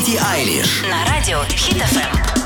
Билли Айлиш На радио Хит ФМ.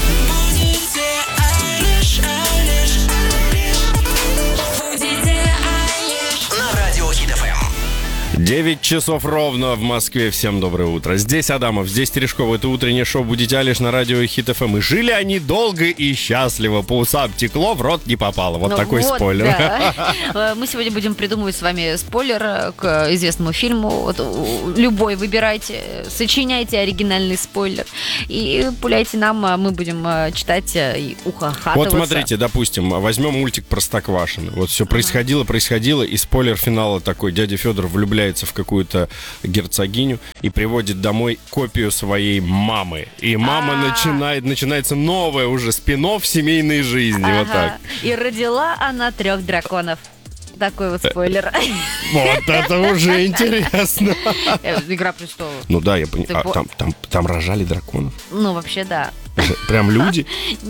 на радио Хит ФМ. 9 часов ровно в Москве. Всем доброе утро. Здесь Адамов, здесь Терешкова. Это утреннее шоу «Будите Айлиш» на радио Хит ФМ. И жили они долго и счастливо. По усам текло, в рот не попало. Вот такой вот, спойлер. Да. Мы сегодня будем придумывать с вами спойлер к известному фильму. Вот, любой выбирайте, сочиняйте оригинальный спойлер и пуляйте нам, а мы будем читать и ухахатываться. Вот смотрите, допустим, возьмем мультик «Простоквашино». Вот все происходило, и спойлер финала такой. Дядя Федор влюбляется в какую-то герцогиню и приводит домой копию своей мамы. И мама начинается новая уже спин-офф семейной жизни. Вот так. И родила она 3 драконов. Такой вот спойлер. Вот это уже интересно. «Игра престолов». Ну да, я понимаю. Там рожали драконов. Ну, вообще, да. Прям люди.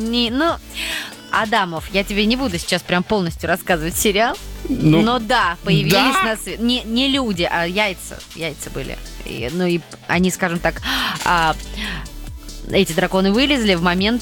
Адамов, я тебе не буду сейчас прям полностью рассказывать сериал, Ну, но да, появились да? на свет. Не люди, а яйца были. И они, скажем так, эти драконы вылезли в момент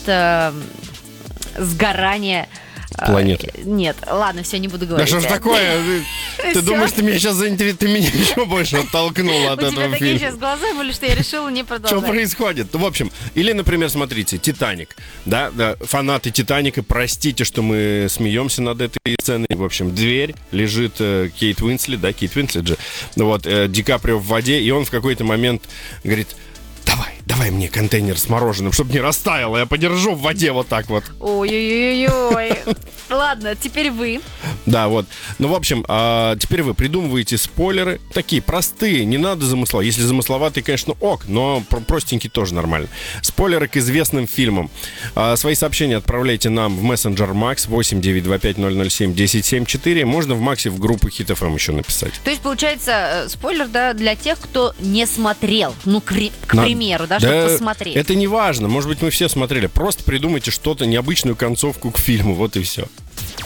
сгорания планеты. Нет, ладно, все, не буду говорить. Да что ж такое? Ты думаешь, ты меня сейчас заинтересуешь? Ты меня еще больше оттолкнула от У тебя этого такие фильма. сейчас глаза были, что я решила не Что продолжать. происходит? Ну, в общем, или, например, смотрите, «Титаник». Да, фанаты «Титаника», простите, что мы смеемся над этой сценой. В общем, дверь, лежит Кейт Уинслет же. Вот, Ди Каприо в воде, и он в какой-то момент говорит: давай мне контейнер с мороженым, чтобы не растаяло, я подержу в воде вот так вот. Ой-ой-ой. Ладно, теперь вы. Да, вот. Ну, в общем, теперь вы придумываете спойлеры. Такие простые, не надо замысловать. Если замысловатые, конечно, ок, но простенькие тоже нормально. Спойлеры к известным фильмам. Свои сообщения отправляйте нам в мессенджер Макс 8925-007-1074. Можно в Максе в группу Хит ФМ еще написать. То есть, получается, спойлер, да, для тех, кто не смотрел. Ну, к примеру, да, чтобы посмотреть. Это не важно. Может быть, мы все смотрели. Просто придумайте что-то, необычную концовку к фильму. Вот и все.